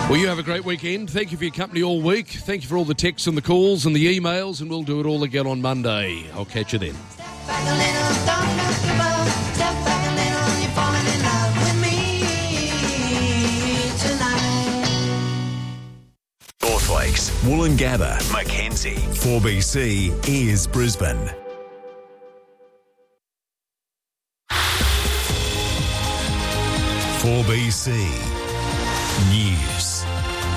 Well, you have a great weekend. Thank you for your company all week. Thank you for all the texts and the calls and the emails, and we'll do it all again on Monday. I'll catch you then. Northwakes, Woolloongabba, Mackenzie. 4BC is Brisbane. .4BC News.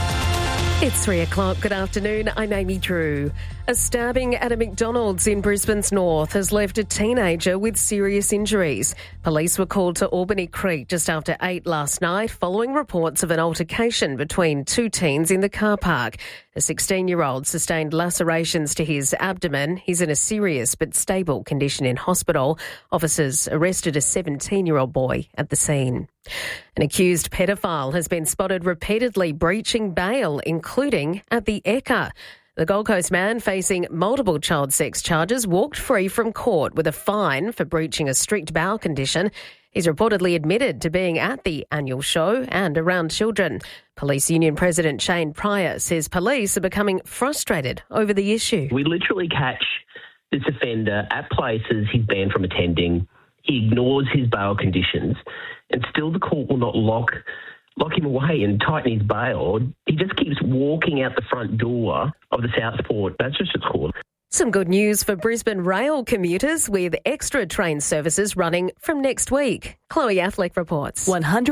It's 3 o'clock. Good afternoon. I'm Amy Drew. A stabbing at a McDonald's in Brisbane's north has left a teenager with serious injuries. Police were called to Albany Creek just after 8 last night following reports of an altercation between two teens in the car park. A 16-year-old sustained lacerations to his abdomen. He's in a serious but stable condition in hospital. Officers arrested a 17-year-old boy at the scene. An accused pedophile has been spotted repeatedly breaching bail, including at the Ekka. The Gold Coast man facing multiple child sex charges walked free from court with a fine for breaching a strict bail condition. He's reportedly admitted to being at the annual show and around children. Police Union President Shane Pryor says police are becoming frustrated over the issue. We literally catch this offender at places he's banned from attending. He ignores his bail conditions, and still the court will not lock him away and tighten his bail. He just keeps walking out the front door of the Southport Magistrates Court. Some good news for Brisbane rail commuters with extra train services running from next week. Chloe Affleck reports.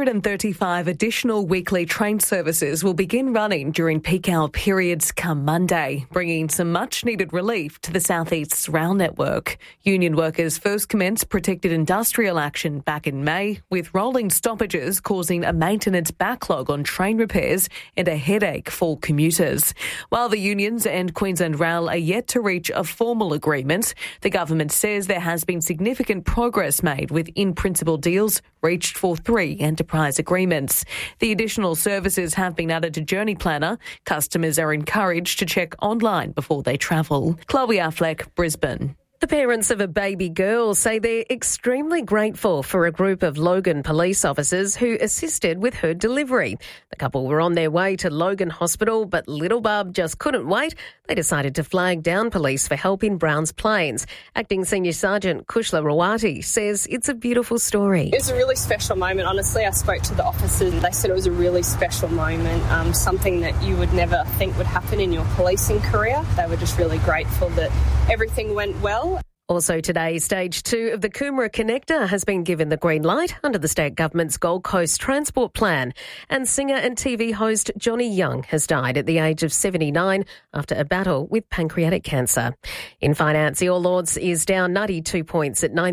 135 additional weekly train services will begin running during peak hour periods come Monday, bringing some much-needed relief to the South East's rail network. Union workers first commenced protected industrial action back in May, with rolling stoppages causing a maintenance backlog on train repairs and a headache for commuters. While the unions and Queensland Rail are yet to reach a formal agreement, the government says there has been significant progress made with in-principle deals reached for 3 enterprise agreements. The additional services have been added to Journey Planner. Customers are encouraged to check online before they travel. Chloe Affleck, Brisbane. The parents of a baby girl say they're extremely grateful for a group of Logan police officers who assisted with her delivery. The couple were on their way to Logan Hospital, but little Bub just couldn't wait. They decided to flag down police for help in Browns Plains. Acting Senior Sergeant Kushla Rawati says it's a beautiful story. It was a really special moment. Honestly, I spoke to the officers and they said it was a really special moment, something that you would never think would happen in your policing career. They were just really grateful that everything went well. Also today, Stage 2 of the Coomera Connector has been given the green light under the state government's Gold Coast Transport Plan. And singer and TV host Johnny Young has died at the age of 79 after a battle with pancreatic cancer. In finance, the All Ords is down 92 points at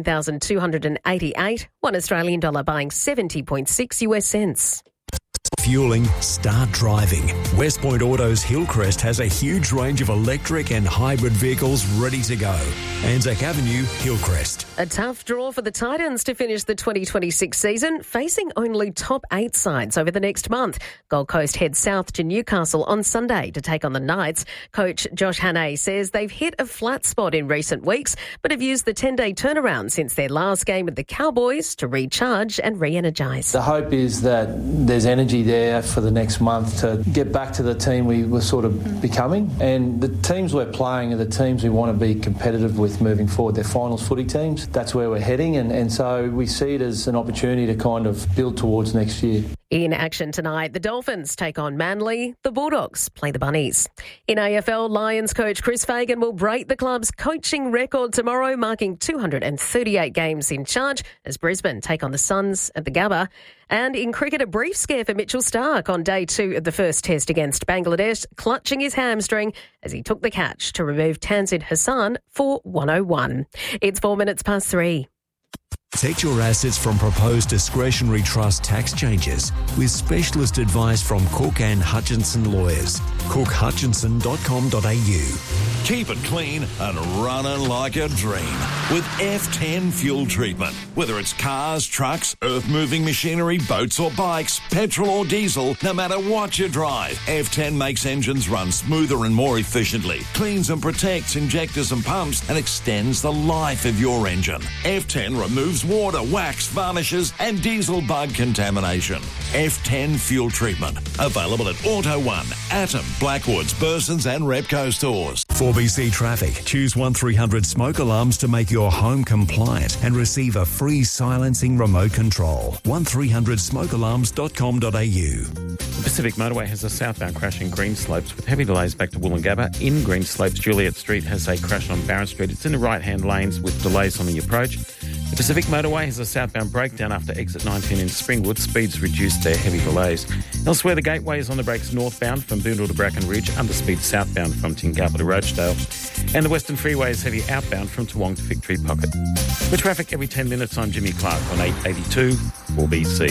9,288. $1 Australian dollar buying 70.6 US cents. Fueling, start driving. West Point Autos Hillcrest has a huge range of electric and hybrid vehicles ready to go. Anzac Avenue, Hillcrest. A tough draw for the Titans to finish the 2026 season, facing only top 8 sides over the next month. Gold Coast heads south to Newcastle on Sunday to take on the Knights. Coach Josh Hannay says they've hit a flat spot in recent weeks, but have used the 10-day turnaround since their last game with the Cowboys to recharge and re-energise. The hope is that there's energy there for the next month to get back to the team we were sort of becoming, and the teams we're playing are the teams we want to be competitive with moving forward. They're finals footy teams. That's where we're heading, and so we see it as an opportunity to kind of build towards next year. In action tonight, the Dolphins take on Manly. The Bulldogs play the Bunnies. In AFL, Lions coach Chris Fagan will break the club's coaching record tomorrow, marking 238 games in charge as Brisbane take on the Suns at the Gabba. And in cricket, a brief scare for Mitchell Starc on day 2 of the first test against Bangladesh, clutching his hamstring as he took the catch to remove Tanzid Hassan for 101. It's 4 minutes past 3. Protect your assets from proposed discretionary trust tax changes with specialist advice from Cook and Hutchinson Lawyers. cookhutchinson.com.au. Keep it clean and running like a dream with F10 fuel treatment. Whether it's cars, trucks, earth-moving machinery, boats or bikes, petrol or diesel, no matter what you drive, F10 makes engines run smoother and more efficiently, cleans and protects injectors and pumps, and extends the life of your engine. F10 removes water, wax, varnishes and diesel bug contamination. F10 fuel treatment. Available at Auto One, Atom, Blackwoods, Burson's and Repco stores. 4BC Traffic. Choose 1300 smoke alarms to make your home compliant and receive a free silencing remote control. 1300smokealarms.com.au. The Pacific Motorway has a southbound crash in Green Slopes with heavy delays back to Woolloongabba. In Green Slopes, Juliet Street has a crash on Barron Street. It's in the right-hand lanes with delays on the approach. The Pacific Motorway has a southbound breakdown after exit 19 in Springwood. Speeds reduced there, heavy delays. Elsewhere, the Gateway is on the brakes northbound from Boondall to Bracken Ridge, underspeed southbound from Tingalpa to Rochedale. And the Western Freeway is heavy outbound from Toowong to Victory Pocket. With traffic every 10 minutes, I'm Jimmy Clark on 882 4BC.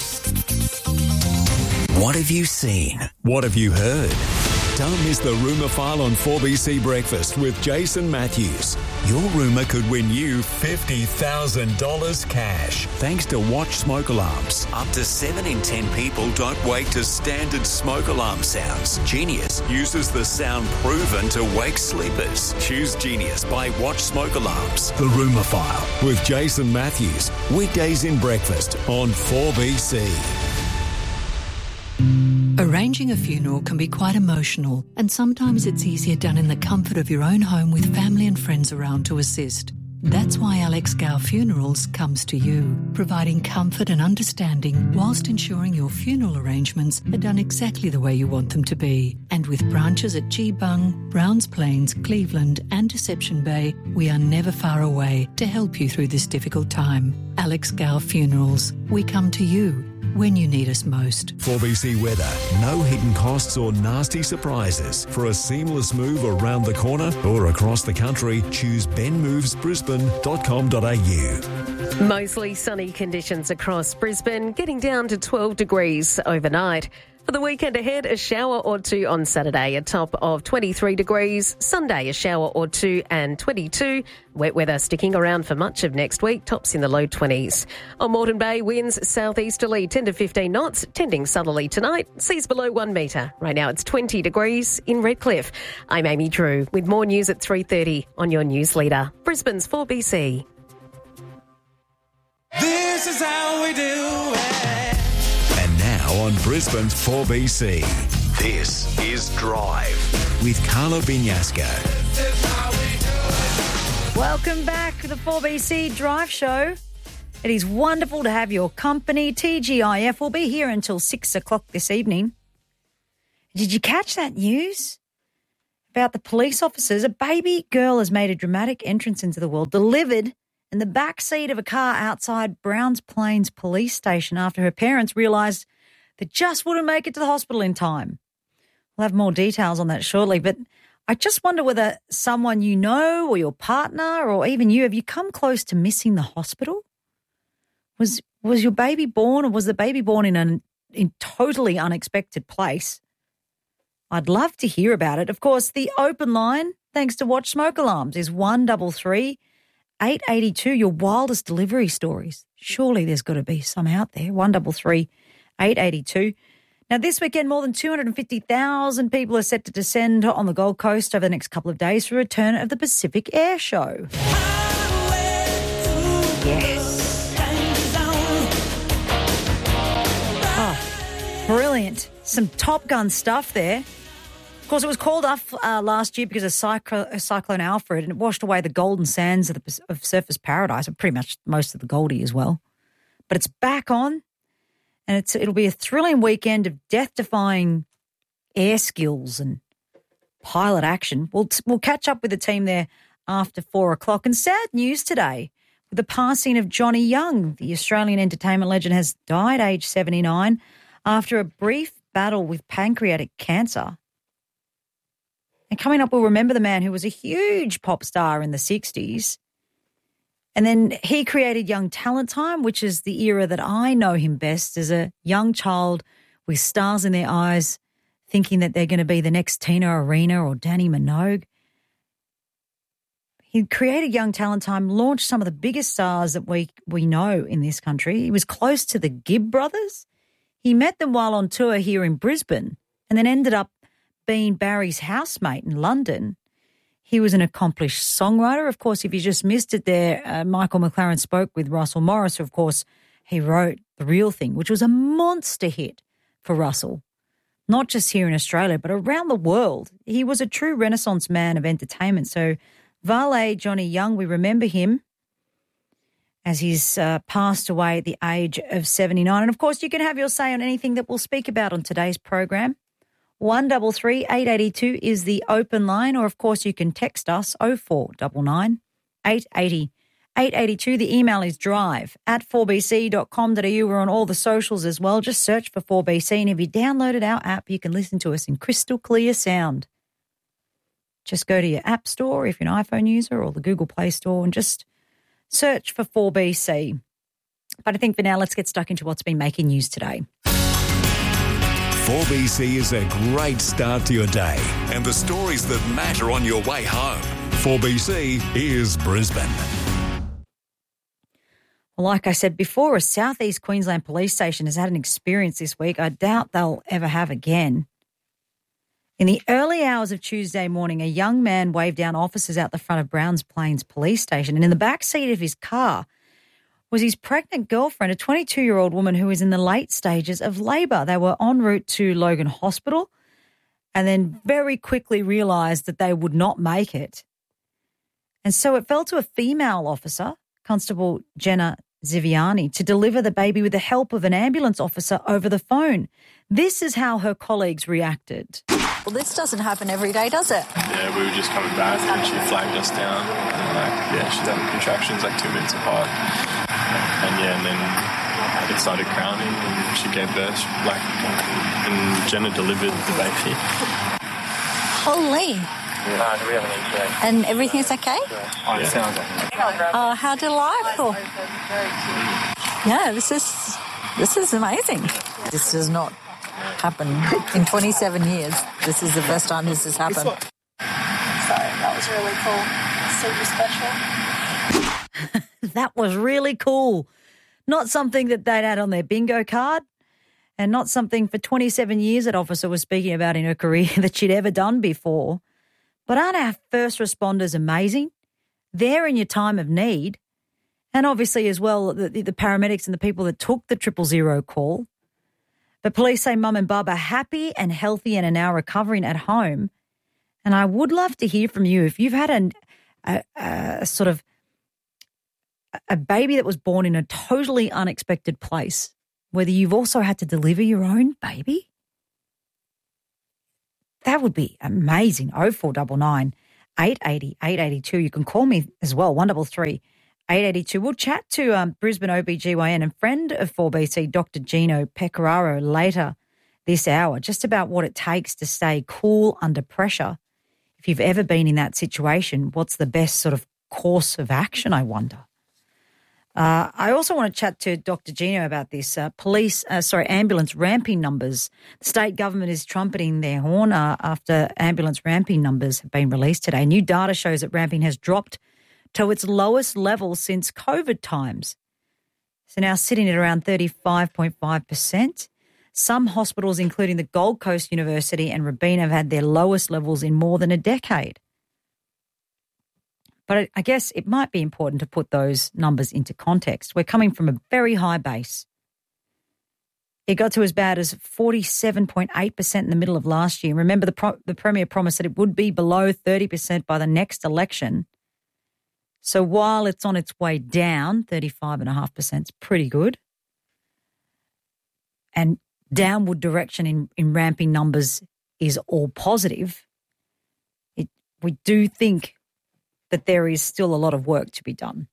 What have you seen? What have you heard? Don't miss the Rumour File on 4BC Breakfast with Jason Matthews. Your rumour could win you $50,000 cash. Thanks to Watch Smoke Alarms. Up to 7 in 10 people don't wake to standard smoke alarm sounds. Genius uses the sound proven to wake sleepers. Choose Genius by Watch Smoke Alarms. The Rumour File with Jason Matthews. Weekdays in breakfast on 4BC. Arranging a funeral can be quite emotional, and sometimes it's easier done in the comfort of your own home with family and friends around to assist. That's why Alex Gow Funerals comes to you, providing comfort and understanding whilst ensuring your funeral arrangements are done exactly the way you want them to be. And with branches at Geebung, Browns Plains, Cleveland and Deception Bay, we are never far away to help you through this difficult time. Alex Gow Funerals, we come to you when you need us most. 4BC weather. No hidden costs or nasty surprises. For a seamless move around the corner or across the country, choose benmovesbrisbane.com.au. Mostly sunny conditions across Brisbane, getting down to 12 degrees overnight. For the weekend ahead, a shower or two on Saturday, a top of 23 degrees. Sunday, a shower or two and 22. Wet weather sticking around for much of next week, tops in the low 20s. On Moreton Bay, winds southeasterly 10 to 15 knots, tending southerly tonight. Seas below 1 metre. Right now it's 20 degrees in Redcliffe. I'm Amy Drew with more news at 3:30 on your news leader, Brisbane's 4BC. This is how we do it. And now on Brisbane's 4BC, this is Drive with Carla Binyasco. Welcome back to the 4BC Drive Show. It is wonderful to have your company. TGIF will be here until 6 o'clock this evening. Did you catch that news about the police officers? A baby girl has made a dramatic entrance into the world, delivered in the back seat of a car outside Browns Plains police station after her parents realised they just wouldn't make it to the hospital in time. We'll have more details on that shortly, but I just wonder whether someone you know or your partner or even you, have you come close to missing the hospital? Was your baby born, or was the baby born in a totally unexpected place? I'd love to hear about it. Of course, the open line, thanks to Watch Smoke Alarms, is 133 882, your wildest delivery stories. Surely there's got to be some out there. 133 882. Now, this weekend, more than 250,000 people are set to descend on the Gold Coast over the next couple of days for the return of the Pacific Air Show. Yes. Oh, brilliant. Some Top Gun stuff there. Of course, it was called off last year because of Cyclone Alfred, and it washed away the golden sands of Surfers Paradise, and pretty much most of the Goldie as well. But it's back on, and it'll be a thrilling weekend of death-defying air skills and pilot action. We'll catch up with the team there after 4 o'clock. And sad news today with the passing of Johnny Young. The Australian entertainment legend has died aged 79 after a brief battle with pancreatic cancer. And coming up, we'll remember the man who was a huge pop star in the 60s. And then he created Young Talent Time, which is the era that I know him best, as a young child with stars in their eyes, thinking that they're going to be the next Tina Arena or Danny Minogue. He created Young Talent Time, launched some of the biggest stars that we know in this country. He was close to the Gibb brothers. He met them while on tour here in Brisbane and then ended up being Barry's housemate in London. He was an accomplished songwriter. Of course, if you just missed it there, Michael McLaren spoke with Russell Morris. Of course, he wrote The Real Thing, which was a monster hit for Russell, not just here in Australia, but around the world. He was a true renaissance man of entertainment. So Valet Johnny Young, we remember him as he's passed away at the age of 79. And, of course, you can have your say on anything that we'll speak about on today's program. 133 882 is the open line, or, of course, you can text us 0499 880 882. The email is drive@4bc.com.au. We're on all the socials as well. Just search for 4BC, and if you downloaded our app, you can listen to us in crystal clear sound. Just go to your app store if you're an iPhone user or the Google Play Store and just search for 4BC. But I think for now, let's get stuck into what's been making news today. 4BC is a great start to your day and the stories that matter on your way home. 4BC is Brisbane. Well, like I said before, a Southeast Queensland police station has had an experience this week I doubt they'll ever have again. In the early hours of Tuesday morning, a young man waved down officers out the front of Browns Plains police station, and in the back seat of his car was his pregnant girlfriend, a 22-year-old woman who was in the late stages of labour. They were en route to Logan Hospital and then very quickly realised that they would not make it. And so it fell to a female officer, Constable Jenna Ziviani, to deliver the baby with the help of an ambulance officer over the phone. This is how her colleagues reacted. Well, this doesn't happen every day, does it? Yeah, we were just coming back and she flagged us down. And she's having contractions 2 minutes apart. And then it started crowning and she gave birth. And Jenna delivered the baby. Holy. Yeah. Do we have an ETA? And everything's okay? Oh, it sounds like it. How delightful. Yeah, this is amazing. This does not happen in 27 years. This is the first time this has happened. Sorry, that was really cool. Super special. That was really cool. Not something that they'd had on their bingo card and not something for 27 years that officer was speaking about in her career that she'd ever done before. But aren't our first responders amazing? They're in your time of need. And obviously as well, the paramedics and the people that took the 000 call. But police say Mum and Bub are happy and healthy and are now recovering at home. And I would love to hear from you if you've had a sort of a baby that was born in a totally unexpected place, whether you've also had to deliver your own baby. That would be amazing. 0499 880 882. You can call me as well, 133 882. We'll chat to Brisbane OBGYN and friend of 4BC, Dr. Gino Pecoraro, later this hour, just about what it takes to stay cool under pressure. If you've ever been in that situation, what's the best sort of course of action, I wonder? I also want to chat to Dr. Gino about this. Ambulance ramping numbers. The state government is trumpeting their horn after ambulance ramping numbers have been released today. New data shows that ramping has dropped to its lowest level since COVID times. So now sitting at around 35.5%. Some hospitals, including the Gold Coast University and Robina, have had their lowest levels in more than a decade. But I guess it might be important to put those numbers into context. We're coming from a very high base. It got to as bad as 47.8% in the middle of last year. Remember, the Premier promised that it would be below 30% by the next election. So while it's on its way down, 35.5% is pretty good. And downward direction in ramping numbers is all positive. We do think that there is still a lot of work to be done.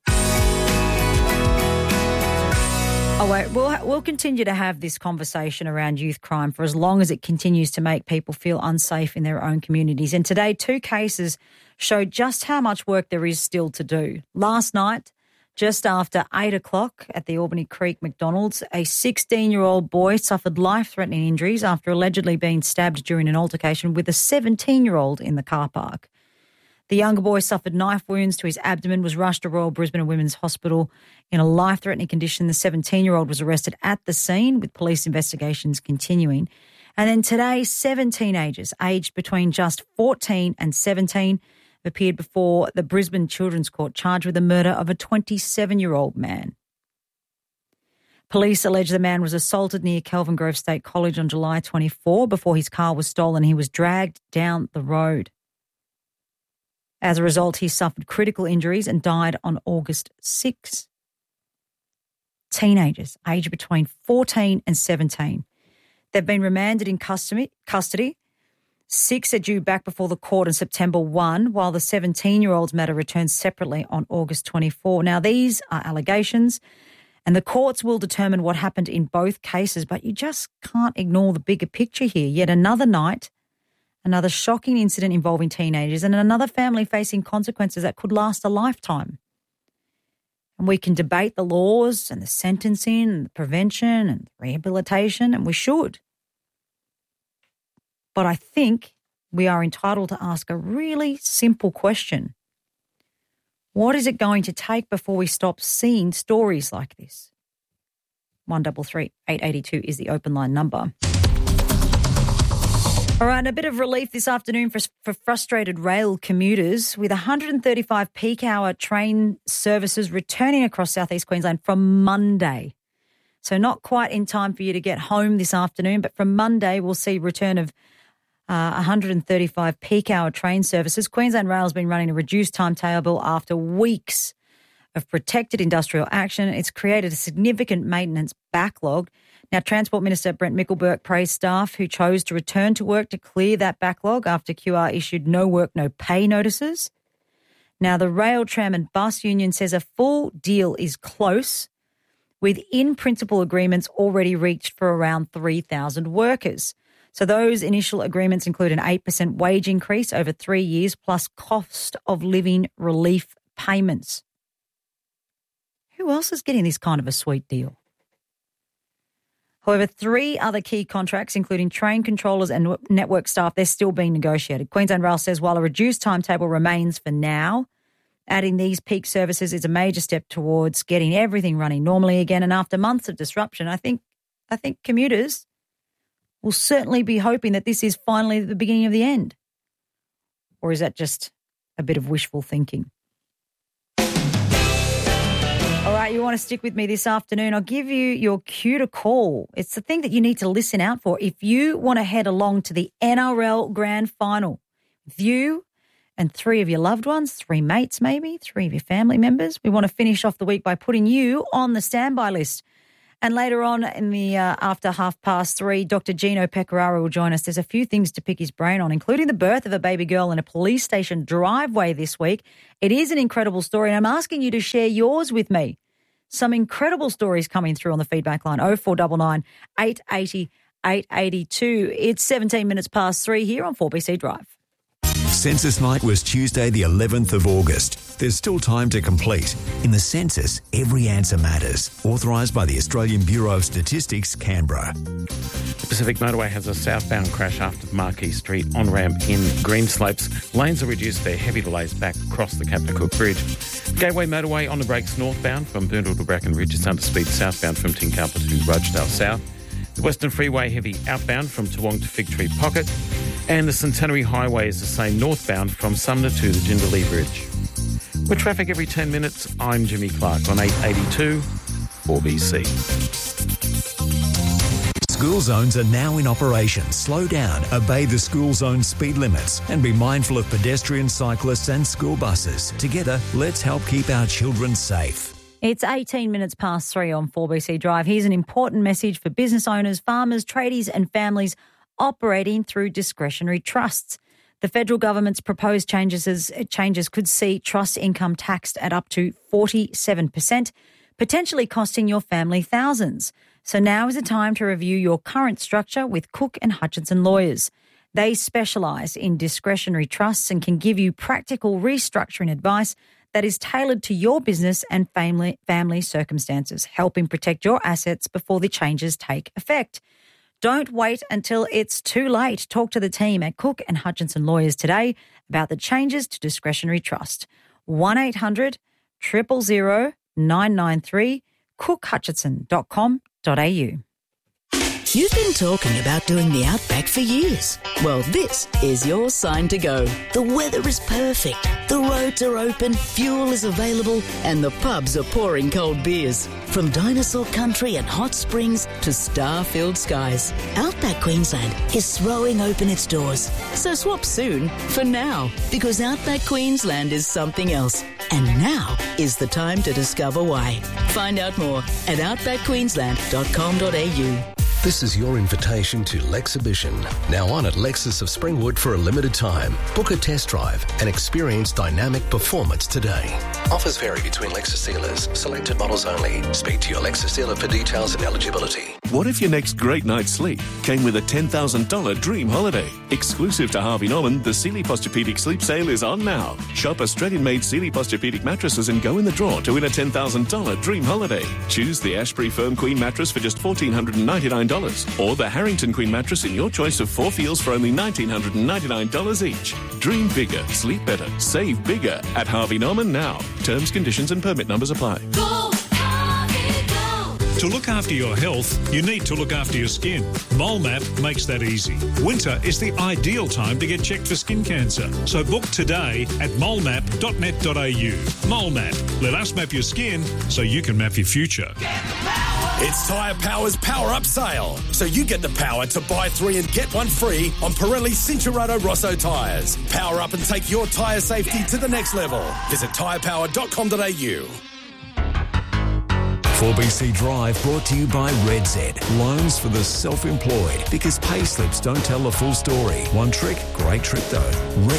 Oh, wait, we'll continue to have this conversation around youth crime for as long as it continues to make people feel unsafe in their own communities. And today, 2 cases showed just how much work there is still to do. Last night, just after 8 o'clock at the Albany Creek McDonald's, a 16-year-old boy suffered life-threatening injuries after allegedly being stabbed during an altercation with a 17-year-old in the car park. The younger boy suffered knife wounds to his abdomen, was rushed to Royal Brisbane and Women's Hospital in a life-threatening condition. The 17-year-old was arrested at the scene with police investigations continuing. And then today, 7 teenagers aged between just 14 and 17 appeared before the Brisbane Children's Court charged with the murder of a 27-year-old man. Police allege the man was assaulted near Kelvin Grove State College on July 24 before his car was stolen. He was dragged down the road. As a result, he suffered critical injuries and died on August 6. Teenagers aged between 14 and 17. They've been remanded in custody. 6 are due back before the court on September 1, while the 17-year-old's matter returns separately on August 24. Now, these are allegations, and the courts will determine what happened in both cases, but you just can't ignore the bigger picture here. Yet another night, another shocking incident involving teenagers, and another family facing consequences that could last a lifetime. And we can debate the laws and the sentencing and the prevention and rehabilitation, and we should. But I think we are entitled to ask a really simple question. What is it going to take before we stop seeing stories like this? 133 882 is the open line number. All right, and a bit of relief this afternoon for frustrated rail commuters with 135 peak hour train services returning across southeast Queensland from Monday. So not quite in time for you to get home this afternoon, but from Monday we'll see return of 135 peak hour train services. Queensland Rail has been running a reduced timetable after weeks of protected industrial action. It's created a significant maintenance backlog. Now, Transport Minister Brent Mickelberg praised staff who chose to return to work to clear that backlog after QR issued no work, no pay notices. Now, the Rail, Tram and Bus Union says a full deal is close, with in-principle agreements already reached for around 3,000 workers. So those initial agreements include an 8% wage increase over 3 years plus cost of living relief payments. Who else is getting this kind of a sweet deal? However, 3 other key contracts, including train controllers and network staff, they're still being negotiated. Queensland Rail says while a reduced timetable remains for now, adding these peak services is a major step towards getting everything running normally again. And after months of disruption, I think commuters will certainly be hoping that this is finally the beginning of the end. Or is that just a bit of wishful thinking? All right, you want to stick with me this afternoon. I'll give you your cue to call. It's the thing that you need to listen out for if you want to head along to the NRL Grand Final with you and 3 of your loved ones, 3 mates maybe, 3 of your family members. We want to finish off the week by putting you on the standby list. And later on in the after 3:30, Dr. Gino Pecoraro will join us. There's a few things to pick his brain on, including the birth of a baby girl in a police station driveway this week. It is an incredible story, and I'm asking you to share yours with me. Some incredible stories coming through on the feedback line, 0499 880 882. It's 17 minutes past 3 here on 4BC Drive. Census night was Tuesday, the 11th of August. There's still time to complete. In the census, every answer matters. Authorised by the Australian Bureau of Statistics, Canberra. The Pacific Motorway has a southbound crash after the Marquee Street on-ramp in Greenslopes. Lanes are reduced there, heavy delays back across the Captain Cook Bridge. Gateway Motorway on the brakes northbound from Boondall to Brackenridge. It's under speed southbound from Tinkalpa to Rochdale South. The Western Freeway heavy outbound from Toowong to Fig Tree Pocket. And the Centenary Highway is the same northbound from Sumner to the Jindalee Bridge. With traffic every 10 minutes, I'm Jimmy Clark on 882 4BC. School zones are now in operation. Slow down, obey the school zone speed limits and be mindful of pedestrians, cyclists and school buses. Together, let's help keep our children safe. It's 18 minutes past 3 on 4BC Drive. Here's an important message for business owners, farmers, tradies and families operating through discretionary trusts. The federal government's proposed changes could see trust income taxed at up to 47%, potentially costing your family thousands. So now is the time to review your current structure with Cook and Hutchinson Lawyers. They specialise in discretionary trusts and can give you practical restructuring advice that is tailored to your business and family circumstances, helping protect your assets before the changes take effect. Don't wait until it's too late. Talk to the team at Cook and Hutchinson Lawyers today about the changes to discretionary trust. 1-800-000-993, cookhutchinson.com.au. You've been talking about doing the Outback for years. Well, this is your sign to go. The weather is perfect, the roads are open, fuel is available, and the pubs are pouring cold beers. From dinosaur country and hot springs to star-filled skies, Outback Queensland is throwing open its doors. So swap soon for now, because Outback Queensland is something else. And now is the time to discover why. Find out more at outbackqueensland.com.au. This is your invitation to Lexhibition, now on at Lexus of Springwood for a limited time. Book a test drive and experience dynamic performance today. Offers vary between Lexus dealers. Selected models only. Speak to your Lexus dealer for details and eligibility. What if your next great night's sleep came with a $10,000 dream holiday? Exclusive to Harvey Norman, the Sealy Posturepedic Sleep Sale is on now. Shop Australian-made Sealy Posturepedic mattresses and go in the draw to win a $10,000 dream holiday. Choose the Ashbury Firm Queen mattress for just $1,499 or the Harrington Queen mattress in your choice of 4 feels for only $1,999 each. Dream bigger, sleep better, save bigger at Harvey Norman now. Terms, conditions and permit numbers apply. Go, Harvey, go. To look after your health, you need to look after your skin. MoleMap makes that easy. Winter is the ideal time to get checked for skin cancer. So book today at molemap.net.au. MoleMap. Let us map your skin so you can map your future. It's Tyre Power's Power Up Sale, so you get the power to buy 3 and get 1 free on Pirelli Cincherato Rosso tyres. Power up and take your tyre safety to the next level. Visit tyrepower.com.au. 4BC Drive brought to you by RedZ. Loans for the self-employed, because pay slips don't tell the full story. One trick, great trick though.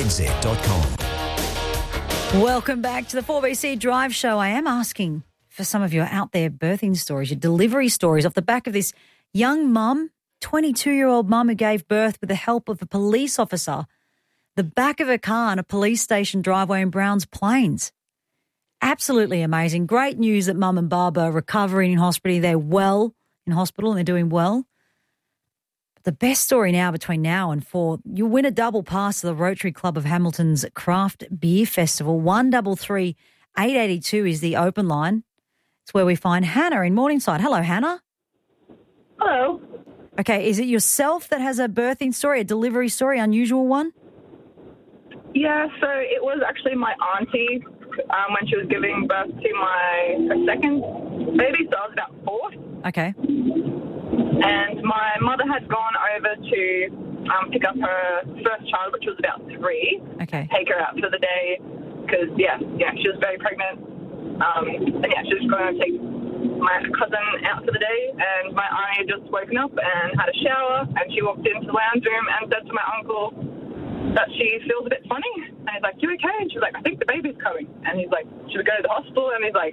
RedZ.com. Welcome back to the 4BC Drive Show. I am asking for some of your out there birthing stories, your delivery stories off the back of this young mum, 22-year-old mum who gave birth with the help of a police officer, the back of a car on a police station driveway in Browns Plains. Absolutely amazing. Great news that mum and Baba are recovering in hospital. They're well in hospital and they're doing well. But the best story now between now and 4, you win a double pass to the Rotary Club of Hamilton's Craft Beer Festival. 133 882 is the open line. It's where we find Hannah in Morningside. Hello, Hannah. Hello. Okay, is it yourself that has a birthing story, a delivery story, unusual one? Yeah, so it was actually my auntie when she was giving birth to her second baby, so I was about 4. Okay. And my mother had gone over to pick up her first child, which was about 3. Okay. Take her out for the day because, she was very pregnant. She was going to take my cousin out for the day, and my auntie had just woken up and had a shower, and she walked into the lounge room and said to my uncle that she feels a bit funny. And he's like, "You okay?" And she's like, "I think the baby's coming." And he's like, "Should we go to the hospital?" And he's like,